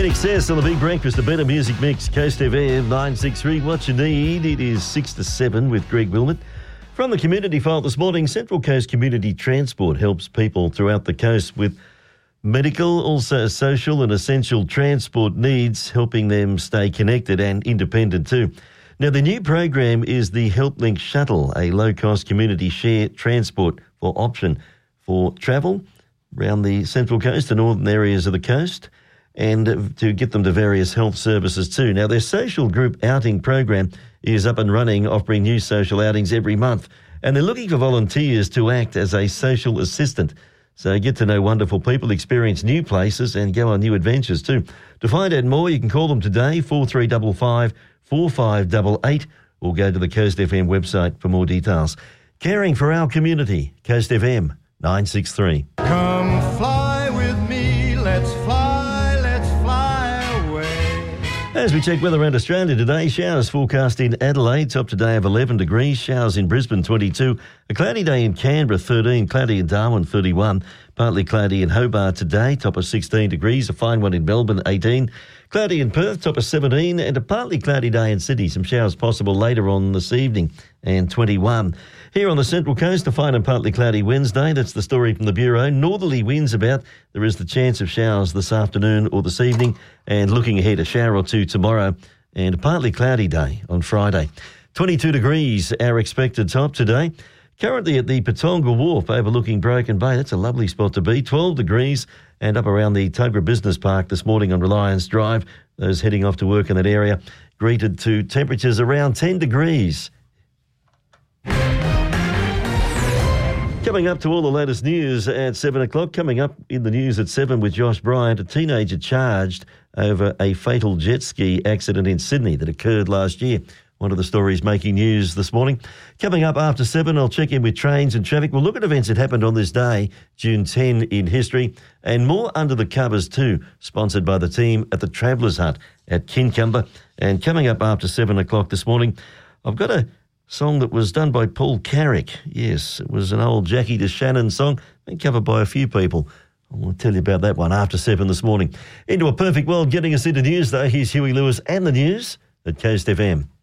INXS on the Big Breakfast, a better music mix, Coast FM 963. What you need, it is 6 to 7 with Greg Wilmot. From the community file this morning, Central Coast Community Transport helps people throughout the coast with medical, also social and essential transport needs, helping them stay connected and independent too. Now, the new program is the HelpLink Shuttle, a low-cost community share transport for option for travel around the Central Coast and northern areas of the coast, and to get them to various health services too. Now, their social group outing program is up and running, offering new social outings every month, and they're looking for volunteers to act as a social assistant. So get to know wonderful people, experience new places and go on new adventures too. To find out more, you can call them today, 4355 4588, or go to the Coast FM website for more details. Caring for our community, Coast FM 963. Come fly with me, let's fly away. As we check weather around Australia today, showers forecast in Adelaide, top today of 11 degrees, showers in Brisbane 22, a cloudy day in Canberra 13, cloudy in Darwin 31, partly cloudy in Hobart today, top of 16 degrees, a fine one in Melbourne 18, cloudy in Perth, top of 17, and a partly cloudy day in Sydney, some showers possible later on this evening, and 21. Here on the Central Coast, a fine and partly cloudy Wednesday. That's the story from the Bureau. Northerly winds about. There is the chance of showers this afternoon or this evening. And looking ahead, a shower or two tomorrow and a partly cloudy day on Friday. 22 degrees, our expected top today. Currently at the Patonga Wharf overlooking Broken Bay. That's a lovely spot to be. 12 degrees and up around the Tuggerah Business Park this morning on Reliance Drive. Those heading off to work in that area greeted to temperatures around 10 degrees. Coming up to all the latest news at 7 o'clock. Coming up in the news at 7 with Josh Bryant, a teenager charged over a fatal jet ski accident in Sydney that occurred last year. One of the stories making news this morning. Coming up after 7, I'll check in with trains and traffic. We'll look at events that happened on this day, June 10 in history, and more under the covers too, sponsored by the team at the Travellers Hut at Kincumber. And coming up after 7 o'clock this morning, I've got a song that was done by Paul Carrick. Yes, it was an old Jackie DeShannon song, been covered by a few people. I'll tell you about that one after 7 this morning. Into a perfect world, getting us into news though. Here's Huey Lewis and the news at Coast FM.